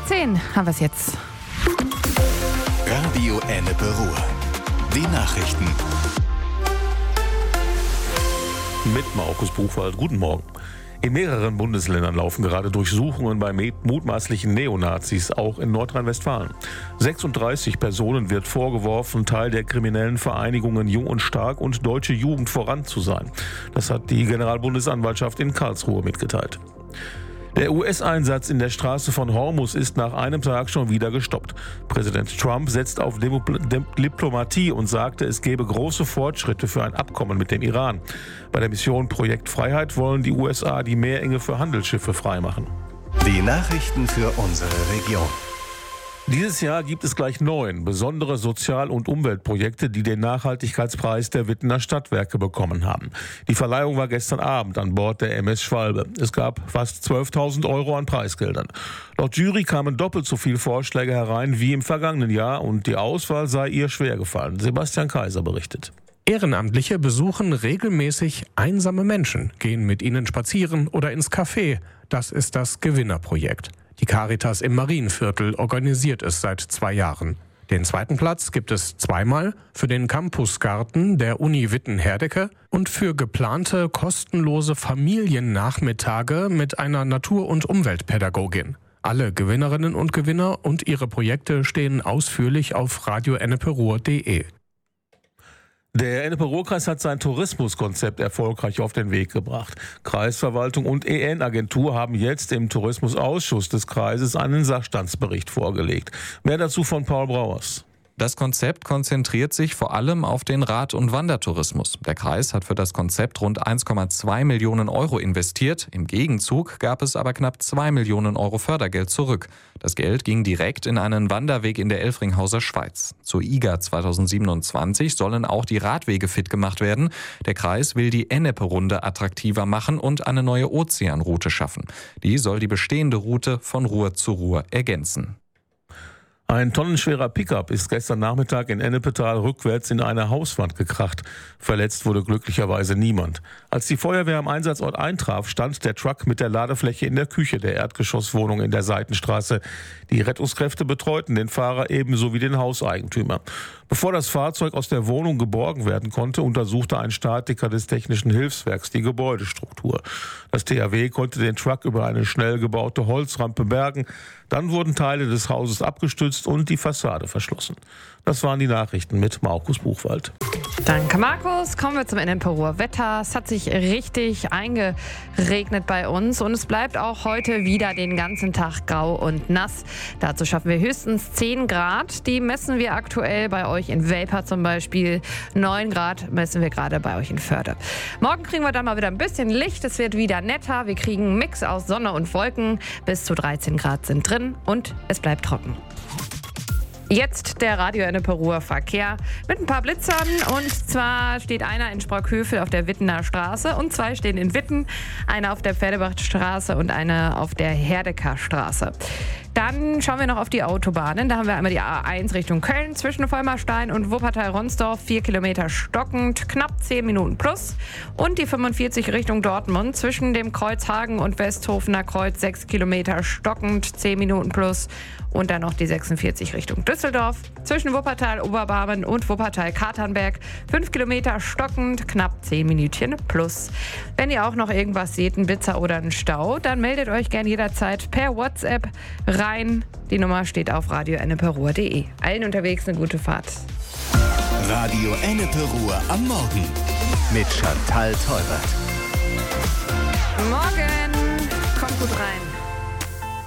10 haben wir es jetzt. Radio Ennepe Ruhr. Die Nachrichten. Mit Markus Buchwald. Guten Morgen. In mehreren Bundesländern laufen gerade Durchsuchungen bei mutmaßlichen Neonazis, auch in Nordrhein-Westfalen. 36 Personen wird vorgeworfen, Teil der kriminellen Vereinigungen Jung und Stark und Deutsche Jugend voran zu sein. Das hat die Generalbundesanwaltschaft in Karlsruhe mitgeteilt. Der US-Einsatz in der Straße von Hormuz ist nach einem Tag schon wieder gestoppt. Präsident Trump setzt auf Diplomatie und sagte, es gebe große Fortschritte für ein Abkommen mit dem Iran. Bei der Mission Projekt Freiheit wollen die USA die Meerenge für Handelsschiffe freimachen. Die Nachrichten für unsere Region. Dieses Jahr gibt es gleich 9 besondere Sozial- und Umweltprojekte, die den Nachhaltigkeitspreis der Wittener Stadtwerke bekommen haben. Die Verleihung war gestern Abend an Bord der MS Schwalbe. Es gab fast 12.000 € an Preisgeldern. Laut Jury kamen doppelt so viele Vorschläge herein wie im vergangenen Jahr und die Auswahl sei ihr schwer gefallen. Sebastian Kaiser berichtet. Ehrenamtliche besuchen regelmäßig einsame Menschen, gehen mit ihnen spazieren oder ins Café. Das ist das Gewinnerprojekt. Die Caritas im Marienviertel organisiert es seit 2 Jahren. Den zweiten Platz gibt es zweimal für den Campusgarten der Uni Witten-Herdecke und für geplante kostenlose Familiennachmittage mit einer Natur- und Umweltpädagogin. Alle Gewinnerinnen und Gewinner und ihre Projekte stehen ausführlich auf radioenneperuhr.de. Der Ennepe-Ruhr-Kreis hat sein Tourismuskonzept erfolgreich auf den Weg gebracht. Kreisverwaltung und EN-Agentur haben jetzt im Tourismusausschuss des Kreises einen Sachstandsbericht vorgelegt. Mehr dazu von Paul Brauers. Das Konzept konzentriert sich vor allem auf den Rad- und Wandertourismus. Der Kreis hat für das Konzept rund 1,2 Millionen € investiert. Im Gegenzug gab es aber knapp 2 Millionen € Fördergeld zurück. Das Geld ging direkt in einen Wanderweg in der Elfringhauser Schweiz. Zur IGA 2027 sollen auch die Radwege fit gemacht werden. Der Kreis will die Ennepe-Runde attraktiver machen und eine neue Ozeanroute schaffen. Die soll die bestehende Route von Ruhr zu Ruhr ergänzen. Ein tonnenschwerer Pickup ist gestern Nachmittag in Ennepetal rückwärts in eine Hauswand gekracht. Verletzt wurde glücklicherweise niemand. Als die Feuerwehr am Einsatzort eintraf, stand der Truck mit der Ladefläche in der Küche der Erdgeschosswohnung in der Seitenstraße. Die Rettungskräfte betreuten den Fahrer ebenso wie den Hauseigentümer. Bevor das Fahrzeug aus der Wohnung geborgen werden konnte, untersuchte ein Statiker des Technischen Hilfswerks die Gebäudestruktur. Das THW konnte den Truck über eine schnell gebaute Holzrampe bergen. Dann wurden Teile des Hauses abgestützt und die Fassade verschlossen. Das waren die Nachrichten mit Markus Buchwald. Danke, Markus. Kommen wir zum Ennepe-Ruhr Wetter. Es hat sich richtig eingeregnet bei uns und es bleibt auch heute wieder den ganzen Tag grau und nass. Dazu schaffen wir höchstens 10 Grad. Die messen wir aktuell bei euch in Welper zum Beispiel. 9 Grad messen wir gerade bei euch in Förde. Morgen kriegen wir dann mal wieder ein bisschen Licht. Es wird wieder netter. Wir kriegen einen Mix aus Sonne und Wolken. Bis zu 13 Grad sind drin und es bleibt trocken. Jetzt der Radio Ennepe-Ruhr Verkehr mit ein paar Blitzern. Und zwar steht einer in Sprockhövel auf der Wittener Straße und 2 stehen in Witten. Einer auf der Pferdebrachtstraße und eine auf der Herdeker Straße. Dann schauen wir noch auf die Autobahnen. Da haben wir einmal die A1 Richtung Köln zwischen Vollmerstein und Wuppertal-Ronsdorf 4 Kilometer stockend, knapp 10 Minuten plus. Und die 45 Richtung Dortmund zwischen dem Kreuz Hagen und Westhofener Kreuz 6 Kilometer stockend, 10 Minuten plus. Und dann noch die 46 Richtung Düsseldorf zwischen Wuppertal-Oberbarmen und Wuppertal-Katernberg 5 Kilometer stockend, knapp 10 Minütchen plus. Wenn ihr auch noch irgendwas seht, einen Blitzer oder einen Stau, dann meldet euch gern jederzeit per WhatsApp rein. Die Nummer steht auf radioenneperuhr.de. Allen unterwegs eine gute Fahrt. Radio Ennepe Ruhr am Morgen mit Chantal Teubert.